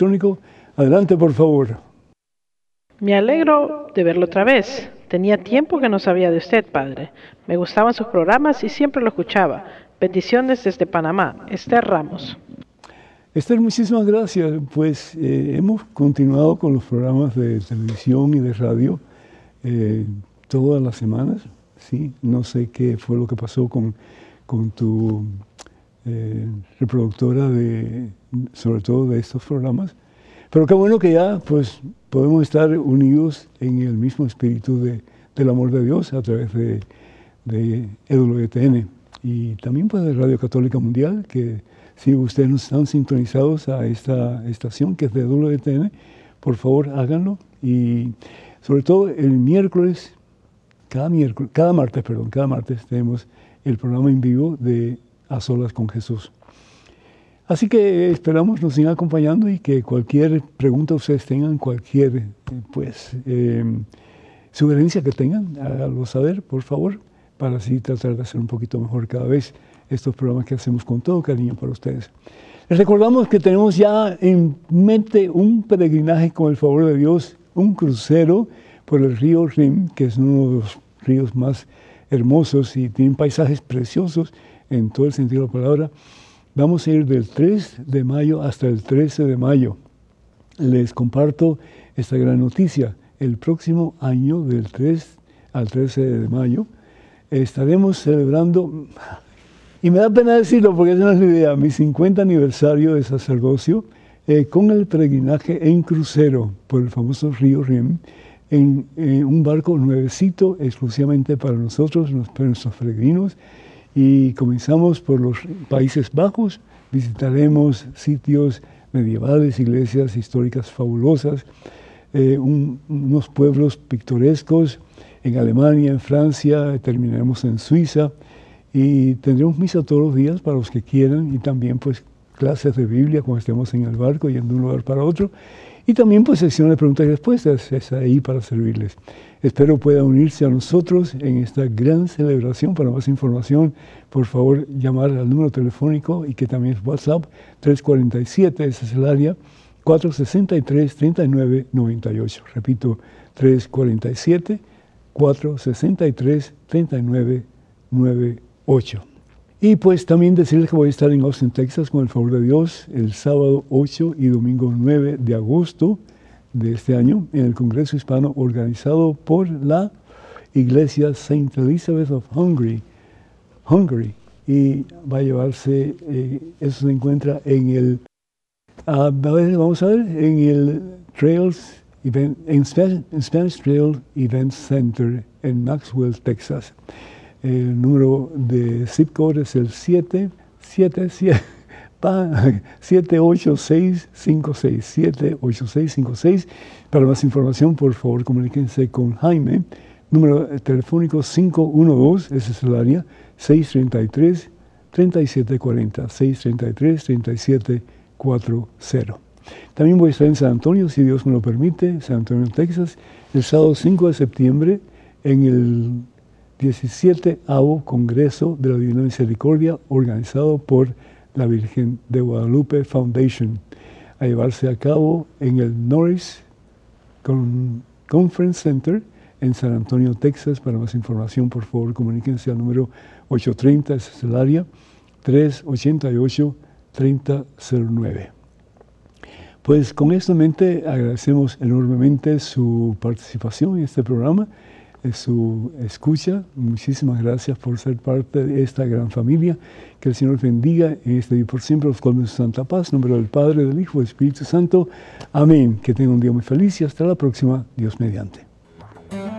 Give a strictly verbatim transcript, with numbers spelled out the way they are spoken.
electrónico. Adelante, por favor. Me alegro de verlo otra vez. Tenía tiempo que no sabía de usted, padre. Me gustaban sus programas y siempre lo escuchaba. Bendiciones desde Panamá. Esther Ramos. Esther, muchísimas gracias. Pues eh, hemos continuado con los programas de televisión y de radio eh, todas las semanas. Sí, no sé qué fue lo que pasó con, con tu eh, reproductora, de, sobre todo de estos programas. Pero qué bueno que ya pues, podemos estar unidos en el mismo espíritu de, del amor de Dios a través de, de E W T N y también pues, de Radio Católica Mundial, que si ustedes no están sintonizados a esta estación que es de E W T N, por favor háganlo. Y sobre todo el miércoles, cada miércoles, cada martes, perdón, cada martes tenemos el programa en vivo de A Solas con Jesús. Así que esperamos nos sigan acompañando y que cualquier pregunta ustedes tengan, cualquier pues, eh, sugerencia que tengan, háganlo saber, por favor, para así tratar de hacer un poquito mejor cada vez estos programas que hacemos con todo cariño para ustedes. Les recordamos que tenemos ya en mente un peregrinaje con el favor de Dios, un crucero por el río Rin, que es uno de los ríos más hermosos y tienen paisajes preciosos en todo el sentido de la palabra. Vamos a ir del tres de mayo hasta el trece de mayo. Les comparto esta gran noticia. El próximo año, del tres al trece de mayo, estaremos celebrando, y me da pena decirlo porque esa no es la idea, mi cincuenta aniversario de sacerdocio eh, con el peregrinaje en crucero por el famoso río Rin, en, en un barco nuevecito exclusivamente para nosotros, nuestros peregrinos. Y comenzamos por los Países Bajos, visitaremos sitios medievales, iglesias históricas fabulosas, eh, un, unos pueblos pintorescos en Alemania, en Francia, terminaremos en Suiza y tendremos misa todos los días para los que quieran y también pues clases de Biblia cuando estemos en el barco yendo de un lugar para otro y también pues sección de preguntas y respuestas, es ahí para servirles. Espero pueda unirse a nosotros en esta gran celebración. Para más información, por favor, llamar al número telefónico y que también es WhatsApp, tres cuatro siete, ese es el área, cuatro seis tres, tres nueve nueve ocho. Repito, tres cuatro siete, cuatro seis tres, tres nueve nueve ocho. Y pues también decirles que voy a estar en Austin, Texas, con el favor de Dios, el sábado ocho y domingo nueve de agosto de este año, en el Congreso Hispano organizado por la Iglesia Saint Elizabeth of Hungary, Hungary y va a llevarse, eh, eso se encuentra en el, uh, a ver, vamos a ver, en el Trails Event, en Spanish, en Spanish Trail Event Center en Maxwell, Texas. El número de zip code es el siete siete ocho seis cinco seis, siete ocho seis cinco seis. Para más información, por favor, comuníquense con Jaime. Número telefónico cinco uno dos, ese es el área, seis tres tres, tres siete cuatro cero, seis tres tres, tres siete cuatro cero. También voy a estar en San Antonio, si Dios me lo permite, San Antonio, Texas, el sábado cinco de septiembre, en el diecisietavo Congreso de la Divina Misericordia, organizado por la Virgen de Guadalupe Foundation, a llevarse a cabo en el Norris Con- Conference Center en San Antonio, Texas. Para más información, por favor, comuníquense al número ocho tres cero, ese es el área, tres ocho ocho, tres cero cero nueve. Pues con esto en mente agradecemos enormemente su participación en este programa, su escucha. Muchísimas gracias por ser parte de esta gran familia. Que el Señor bendiga en este día por siempre, los colmen de su santa paz. En nombre del Padre, del Hijo y del Espíritu Santo. Amén. Que tengan un día muy feliz y hasta la próxima, Dios mediante.